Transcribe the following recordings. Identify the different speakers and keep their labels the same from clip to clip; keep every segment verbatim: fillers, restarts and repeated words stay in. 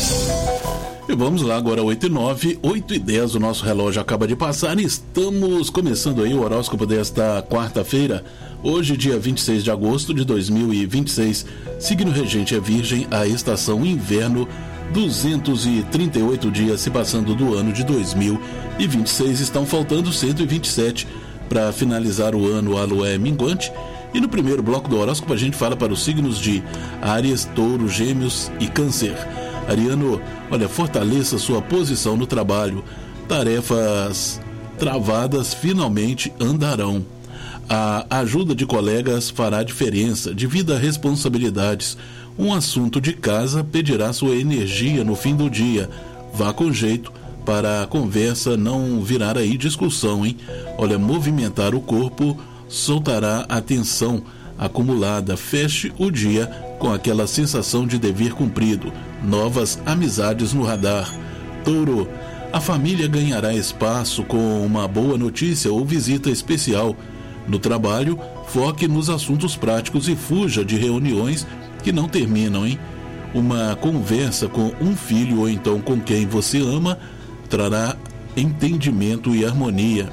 Speaker 1: E vamos lá, agora oito e nove, oito e dez, o nosso relógio acaba de passar e estamos começando aí o horóscopo desta quarta-feira, hoje dia vinte e seis de agosto de dois mil e vinte e seis, signo regente é Virgem, a estação inverno, duzentos e trinta e oito dias se passando do ano de dois mil e vinte e seis, estão faltando cento e vinte e sete para finalizar o ano, a lua é minguante. E no primeiro bloco do horóscopo a gente fala para os signos de Áries, Touro, Gêmeos e Câncer. Ariano, olha, fortaleça sua posição no trabalho. Tarefas travadas finalmente andarão. A ajuda de colegas fará diferença. Divida responsabilidades. Um assunto de casa pedirá sua energia no fim do dia. Vá com jeito para a conversa não virar aí discussão, hein? Olha, movimentar o corpo soltará a tensão acumulada. Feche o dia com aquela sensação de dever cumprido. Novas amizades no radar. Touro, a família ganhará espaço com uma boa notícia ou visita especial. No trabalho, foque nos assuntos práticos e fuja de reuniões que não terminam, hein? Uma conversa com um filho ou então com quem você ama trará entendimento e harmonia.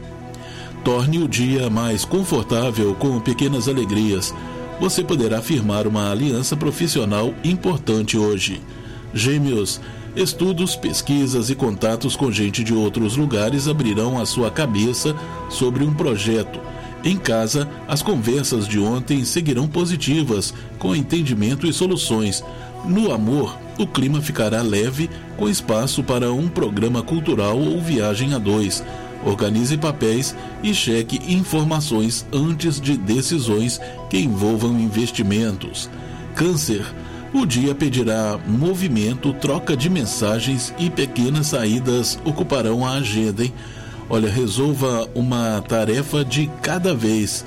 Speaker 1: Torne o dia mais confortável com pequenas alegrias. Você poderá firmar uma aliança profissional importante hoje. Gêmeos, estudos, pesquisas e contatos com gente de outros lugares abrirão a sua cabeça sobre um projeto. Em casa, as conversas de ontem seguirão positivas, com entendimento e soluções. No amor, o clima ficará leve, com espaço para um programa cultural ou viagem a dois. Organize papéis e cheque informações antes de decisões que envolvam investimentos. Câncer, o dia pedirá movimento, troca de mensagens e pequenas saídas ocuparão a agenda, hein? Olha, resolva uma tarefa de cada vez,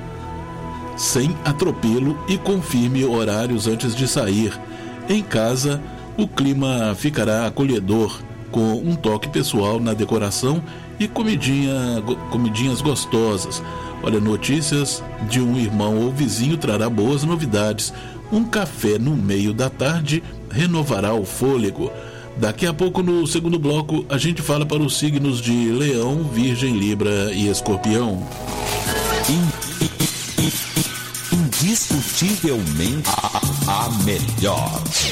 Speaker 1: sem atropelo, e confirme horários antes de sair. Em casa, o clima ficará acolhedor, com um toque pessoal na decoração e comidinha, comidinhas gostosas. Olha, notícias de um irmão ou vizinho trará boas novidades. Um café no meio da tarde renovará o fôlego. Daqui a pouco, no segundo bloco, a gente fala para os signos de Leão, Virgem, Libra e Escorpião.
Speaker 2: Indiscutivelmente a, a melhor.